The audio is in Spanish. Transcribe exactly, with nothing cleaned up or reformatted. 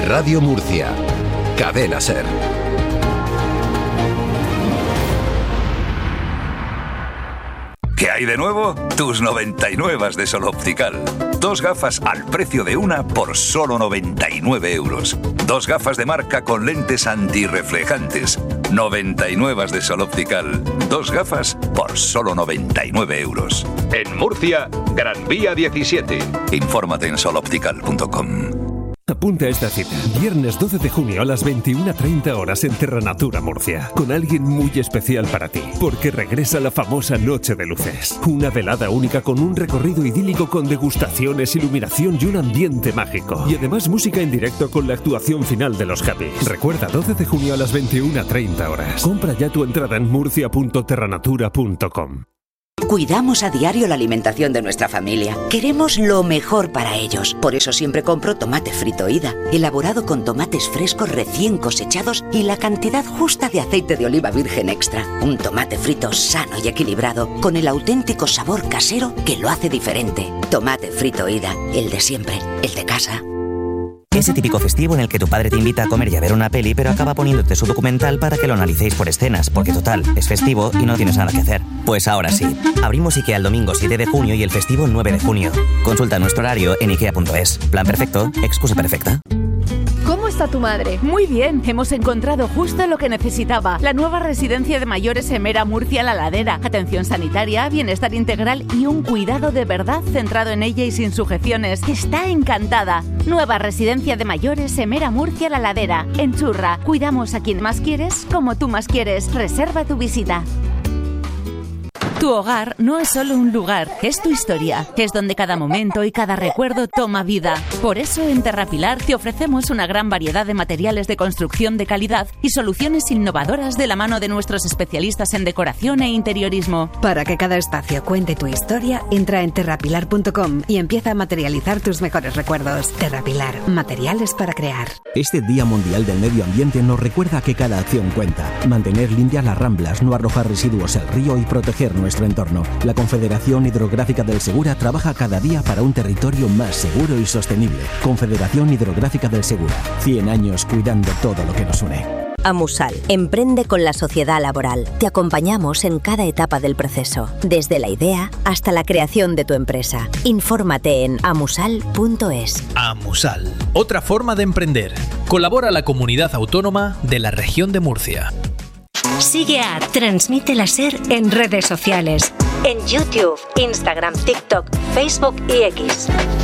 Radio Murcia. Cadena SER. ¿Qué hay de nuevo? Tus noventa y nueve de Sol Optical. Dos gafas al precio de una por solo noventa y nueve euros. Dos gafas de marca con lentes antirreflejantes. noventa y nueve de Sol Optical. Dos gafas por solo noventa y nueve euros. En Murcia, Gran Vía diecisiete. Infórmate en sol optical punto com. Apunta a esta cita, viernes doce de junio a las veintiuna treinta horas en Terranatura Murcia, con alguien muy especial para ti, porque regresa la famosa Noche de Luces, una velada única con un recorrido idílico con degustaciones, iluminación y un ambiente mágico, y además música en directo con la actuación final de los Happys. Recuerda, doce de junio a las veintiuna treinta horas. Compra ya tu entrada en murcia punto terranatura punto com. Cuidamos a diario la alimentación de nuestra familia. Queremos lo mejor para ellos. Por eso siempre compro tomate frito Ida, elaborado con tomates frescos recién cosechados y la cantidad justa de aceite de oliva virgen extra. Un tomate frito sano y equilibrado, con el auténtico sabor casero que lo hace diferente. Tomate frito Ida, el de siempre, el de casa. Ese típico festivo en el que tu padre te invita a comer y a ver una peli, pero acaba poniéndote su documental para que lo analicéis por escenas, porque total, es festivo y no tienes nada que hacer. Pues ahora sí, abrimos IKEA el domingo siete de junio y el festivo nueve de junio. Consulta nuestro horario en ikea punto es. Plan perfecto, excusa perfecta. ¿Cómo está tu madre? Muy bien, hemos encontrado justo lo que necesitaba. La nueva residencia de mayores Emera Murcia La Ladera. Atención sanitaria, bienestar integral y un cuidado de verdad centrado en ella y sin sujeciones. Está encantada. Nueva residencia de mayores Emera Murcia La Ladera. En Churra, cuidamos a quien más quieres, como tú más quieres. Reserva tu visita. Tu hogar no es solo un lugar, es tu historia. Es donde cada momento y cada recuerdo toma vida. Por eso en Terrapilar te ofrecemos una gran variedad de materiales de construcción de calidad y soluciones innovadoras de la mano de nuestros especialistas en decoración e interiorismo. Para que cada espacio cuente tu historia, entra en terrapilar punto com y empieza a materializar tus mejores recuerdos. Terrapilar, materiales para crear. Este Día Mundial del Medio Ambiente nos recuerda que cada acción cuenta. Mantener limpias las ramblas, no arrojar residuos al río y proteger nuestro entorno. La Confederación Hidrográfica del Segura trabaja cada día para un territorio más seguro y sostenible. Confederación Hidrográfica del Segura. cien años cuidando todo lo que nos une. Amusal, emprende con la sociedad laboral. Te acompañamos en cada etapa del proceso, desde la idea hasta la creación de tu empresa. Infórmate en amusal punto es. Amusal, otra forma de emprender. Colabora la comunidad autónoma de la región de Murcia. Sigue a Transmite la SER en redes sociales. En YouTube, Instagram, TikTok, Facebook y X.